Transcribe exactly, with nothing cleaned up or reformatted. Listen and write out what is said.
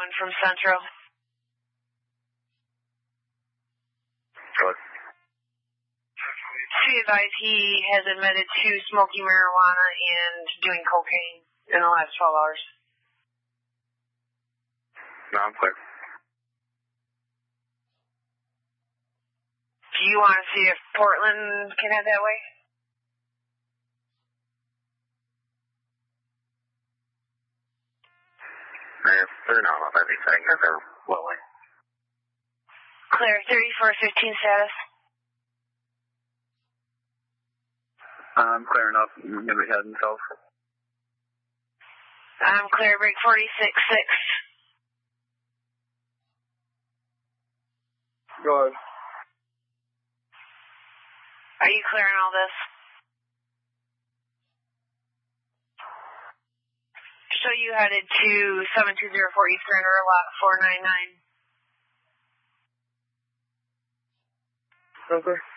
one from Central. Good. Be advised, he has admitted to smoking marijuana and doing cocaine in the last twelve hours. No, I'm clear. Do you want to see if Portland can head that way? They're, they're not off everything. They're willing. Clear, thirty-four fifteen status. I'm clear enough. I'm going to be heading south. I'm clear, break forty-six six. Go ahead. Are you clear on all this? So you headed to seven two zero four Eastern or lot four nine nine. Okay.